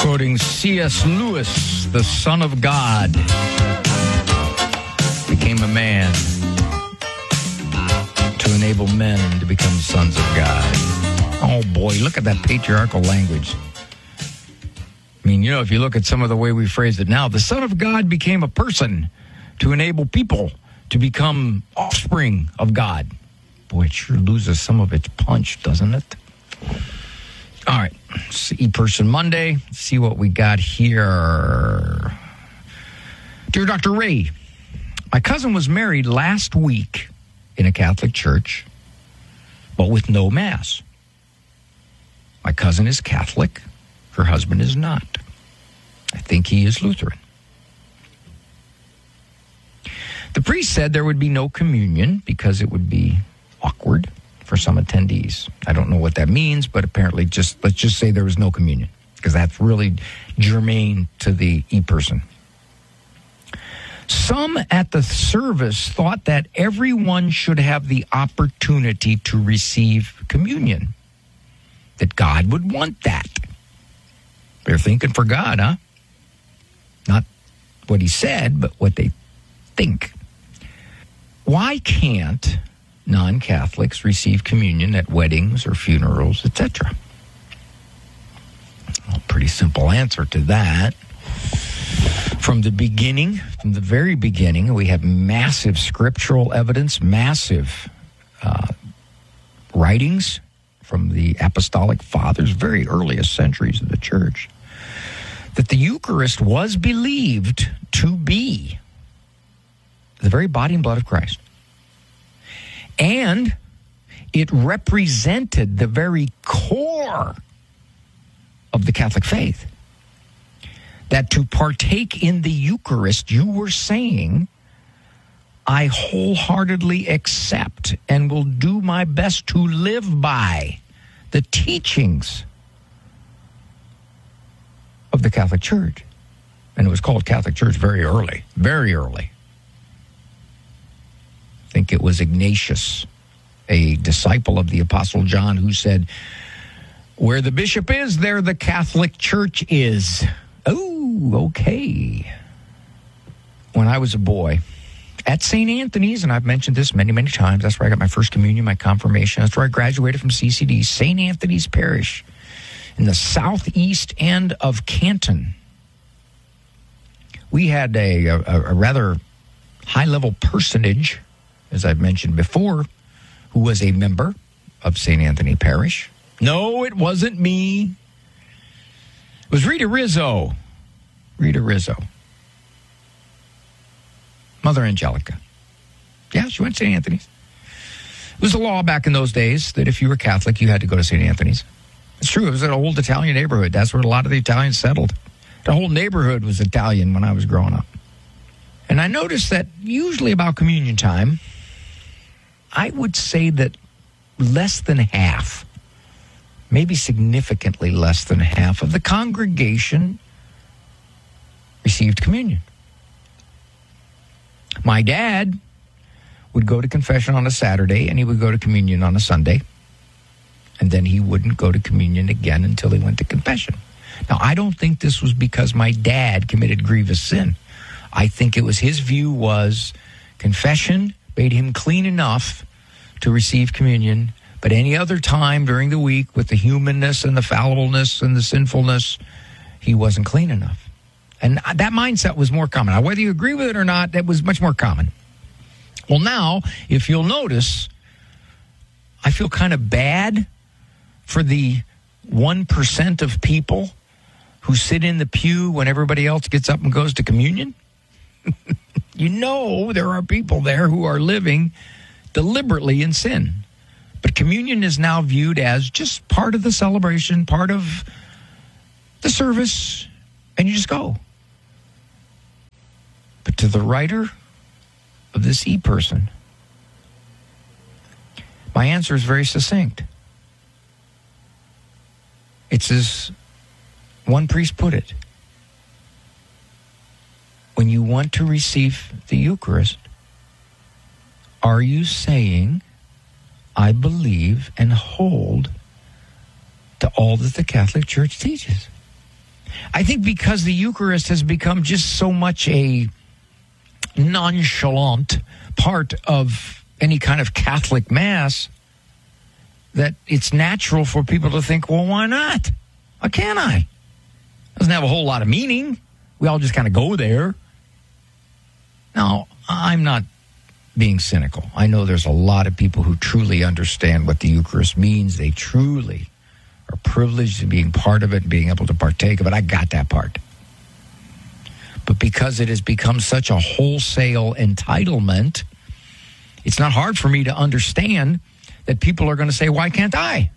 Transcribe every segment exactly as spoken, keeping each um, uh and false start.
Quoting C S Lewis, the Son of God became a man to enable men to become sons of God. Oh boy, look at that patriarchal language. I mean, you know, if you look at some of the way we phrase it now, the Son of God became a person to enable people to become offspring of God. Boy, it sure loses some of its punch, doesn't it? All right, E-Person Monday. Let's see what we got here. Dear Doctor Ray, my cousin was married last week in a Catholic church, but with no Mass. My cousin is Catholic. Her husband is not. I think he is Lutheran. The priest said there would be no communion because it would be awkward for some attendees. I don't know what that means, but apparently just let's just say there was no communion because that's really germane to the E-Person. Some at the service thought that everyone should have the opportunity to receive communion, that God would want that. They're thinking for God, huh? Not what he said, but what they think. Why can't non-Catholics receive communion at weddings or funerals, et cetera? Well, pretty simple answer to that. From the beginning, from the very beginning, we have massive scriptural evidence, massive uh, writings from the apostolic fathers, very earliest centuries of the church, that the Eucharist was believed to be the very body and blood of Christ. And it represented the very core of the Catholic faith. That to partake in the Eucharist, you were saying, I wholeheartedly accept and will do my best to live by the teachings of the Catholic Church. And it was called Catholic Church very early, very early. I think it was Ignatius, a disciple of the Apostle John, who said, where the bishop is, there the Catholic Church is. Oh, okay. When I was a boy, at Saint Anthony's, and I've mentioned this many, many times, that's where I got my first communion, my confirmation. That's where I graduated from C C D, Saint Anthony's Parish, in the southeast end of Canton. We had a, a, a rather high-level personage, as I've mentioned before, who was a member of Saint Anthony Parish. No, it wasn't me. It was Rita Rizzo. Rita Rizzo. Mother Angelica. Yeah, she went to Saint Anthony's. It was a law back in those days that if you were Catholic, you had to go to Saint Anthony's. It's true. It was an old Italian neighborhood. That's where a lot of the Italians settled. The whole neighborhood was Italian when I was growing up. And I noticed that usually about communion time, I would say that less than half, maybe significantly less than half of the congregation received communion. My dad would go to confession on a Saturday, and he would go to communion on a Sunday, and then he wouldn't go to communion again until he went to confession. Now, I don't think this was because my dad committed grievous sin. I think it was his view was confession made him clean enough to receive communion, but any other time during the week with the humanness and the fallibleness and the sinfulness, he wasn't clean enough. And that mindset was more common. Now, whether you agree with it or not, that was much more common. Well, now, if you'll notice, I feel kind of bad for the one percent of people who sit in the pew when everybody else gets up and goes to communion. You know there are people there who are living deliberately in sin. But communion is now viewed as just part of the celebration, part of the service, and you just go. But to the writer of this E-Person, my answer is very succinct. It's as one priest put it. When you want to receive the Eucharist, are you saying, I believe and hold to all that the Catholic Church teaches? I think because the Eucharist has become just so much a nonchalant part of any kind of Catholic Mass that it's natural for people to think, well, why not? Why can't I? Doesn't have a whole lot of meaning. We all just kind of go there. Now, I'm not being cynical. I know there's a lot of people who truly understand what the Eucharist means. They truly are privileged in being part of it and being able to partake of it. I got that part. But because it has become such a wholesale entitlement, it's not hard for me to understand that people are going to say, why can't I?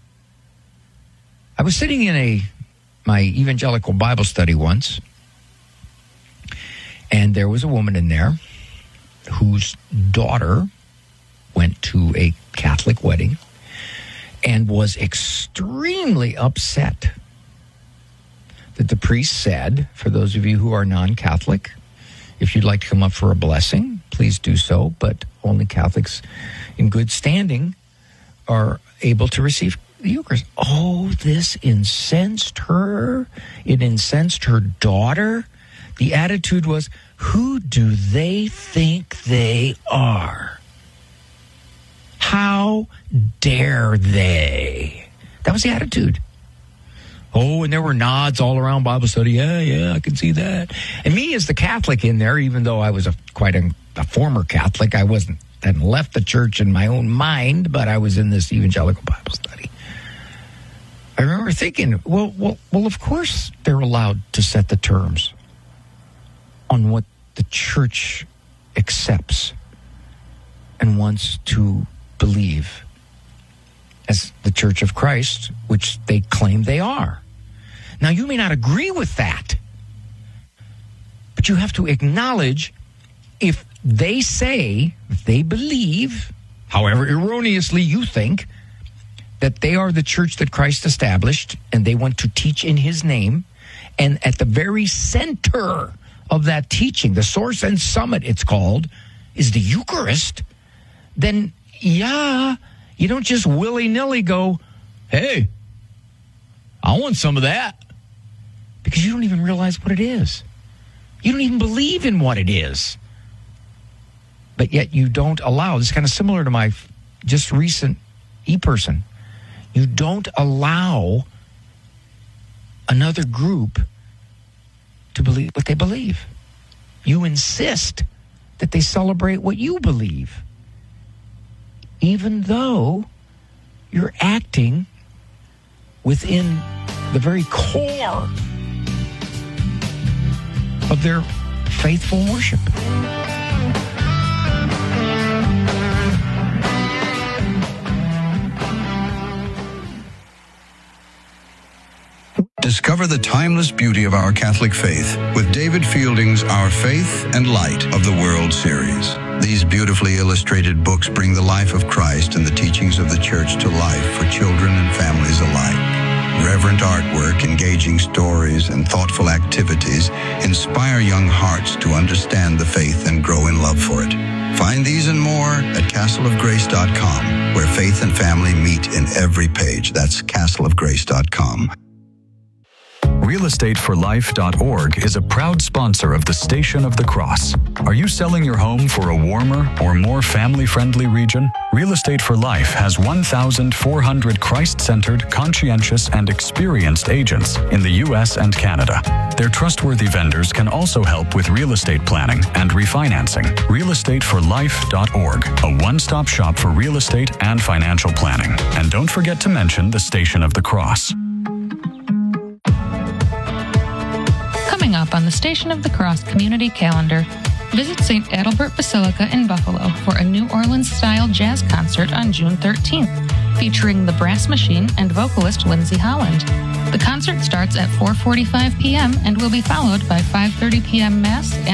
I was sitting in a my evangelical Bible study once, and there was a woman in there whose daughter went to a Catholic wedding and was extremely upset that the priest said, for those of you who are non-Catholic, if you'd like to come up for a blessing, please do so, but only Catholics in good standing are able to receive the Eucharist. Oh, this incensed her. It incensed her daughter. The attitude was, who do they think they are? How dare they? That was the attitude. Oh, and there were nods all around Bible study. Yeah, yeah, I can see that. And me as the Catholic in there, even though I was a quite a, a former Catholic, I wasn't, hadn't left the church in my own mind, but I was in this evangelical Bible study. I remember thinking, well, well, well, of course they're allowed to set the terms on what the church accepts and wants to believe as the Church of Christ, which they claim they are. Now, you may not agree with that, but you have to acknowledge if they say, if they believe, however erroneously you think, that they are the church that Christ established and they want to teach in his name, and at the very center of that teaching, the source and summit it's called, is the Eucharist, then yeah, you don't just willy-nilly go, hey, I want some of that. Because you don't even realize what it is. You don't even believe in what it is. But yet you don't allow, this is kind of similar to my just recent e-person, you don't allow another group to believe what they believe. You insist that they celebrate what you believe, even though you're acting within the very core of their faithful worship. Discover the timeless beauty of our Catholic faith with David Fielding's Our Faith and Light of the World series. These beautifully illustrated books bring the life of Christ and the teachings of the Church to life for children and families alike. Reverent artwork, engaging stories, and thoughtful activities inspire young hearts to understand the faith and grow in love for it. Find these and more at castle of grace dot com, where faith and family meet in every page. That's castle of grace dot com. real estate for life dot org is a proud sponsor of the Station of the Cross. Are you selling your home for a warmer or more family-friendly region? Real Estate for Life has one thousand four hundred Christ-centered, conscientious, and experienced agents in the U S and Canada. Their trustworthy vendors can also help with real estate planning and refinancing. real estate for life dot org, a one-stop shop for real estate and financial planning. And don't forget to mention the Station of the Cross. Coming up on the Station of the Cross community calendar, visit Saint Adalbert Basilica in Buffalo for a New Orleans-style jazz concert on June thirteenth, featuring the Brass Machine and vocalist Lindsay Holland. The concert starts at four forty-five p.m. and will be followed by five thirty p.m. Mass and